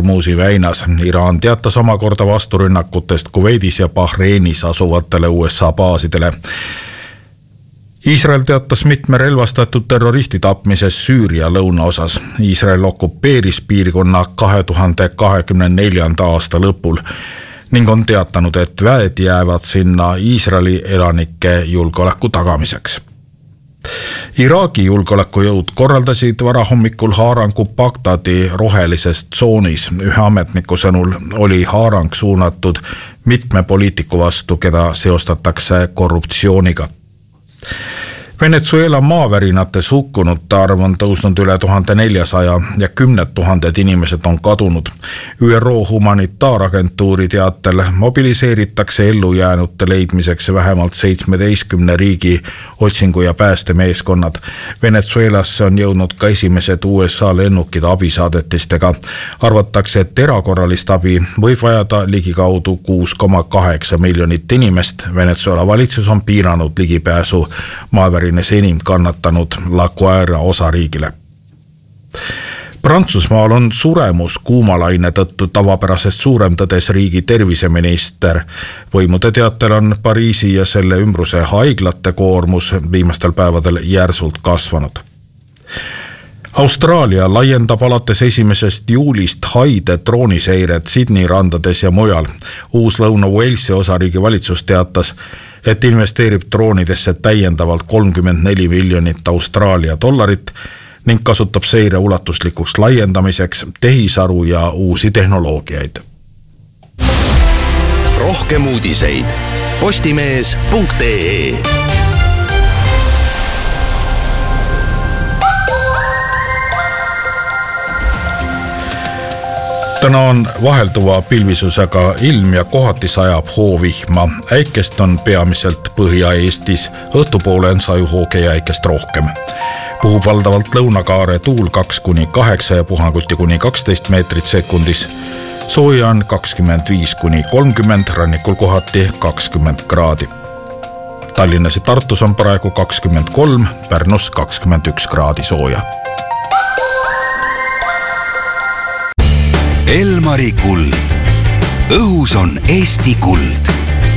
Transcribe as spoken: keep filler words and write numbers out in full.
Hormuzi väinas. Iraan teatas omakorda vasturünnakutest Kuveidis ja Bahreinis asuvatele U S A baasidele. Iisrael teatas mitme relvastatud terroristi tapmisest Süüria lõunaosas. Iisrael okupeeris piirkonna kahe tuhande kahekümne neljanda aasta lõpul ning on teatanud, et väed jäävad sinna Iisraeli elanike julgeoleku tagamiseks. Iraagi julgeolekujõud korraldasid varahommikul haarangu Bagdadi rohelises tsoonis. Ühe ametniku sõnul oli haarang suunatud mitme poliitiku vastu, keda seostatakse korruptsiooniga. Venezuela maavärinates hukkunute arv on tõusnud üle tuhande neljasaja ja kümned tuhanded inimesed on kadunud. Ü R O humanitaaragentuuri teatel mobiliseeritakse ellujäänute leidmiseks vähemalt seitsmeteistkümne riigi otsingu- ja päästemeeskonnad. Venezuelasse on jõudnud ka esimesed U S A lennukid abisaadetistega. Arvatakse, et erakorralist abi võib vajada ligikaudu kuus koma kaheksa miljonit inimest. Venezuela valitsus on piiranud ligipääsu maavärinates enim kannatanud La Guaira osariigile. Prantsusmaal on suremus kuumalaine tõttu tavapärasest suurem, tõdes riigi terviseminister. Võimude teatel on Pariisi ja selle ümbruse haiglate koormus viimastel päevadel järsult kasvanud. Austraalia laiendab alates esimesest juulist haide drooniseiret Sydney randades ja mujal. Uus Lõuna-Walesi osariigi valitsus teatas, et investeerib droonidesse täiendavalt kolmkümmend neli miljonit Austraalia dollarit ning kasutab seire ulatuslikuks laiendamiseks tehisaru ja uusi tehnoloogiaid. Rohkem uudiseid postimees punkt ee. Täna on vahelduva pilvisusega ilm ja kohati sajab hoovihma. Äikest on peamiselt Põhja-Eestis, õhtupoole on sajuhooge ja äikest rohkem. Puhub valdavalt lõunakaare tuul kaks kuni kaheksa ja puhanguti kuni kaksteist meetrit sekundis. Sooja on kakskümmend viis kuni kolmkümmend, rannikul kohati kakskümmend kraadi. Tallinnas ja Tartus on praegu kakskümmend kolm, Pärnus kakskümmend üks kraadi sooja. Elmari kuld. Õhus on Eesti kuld.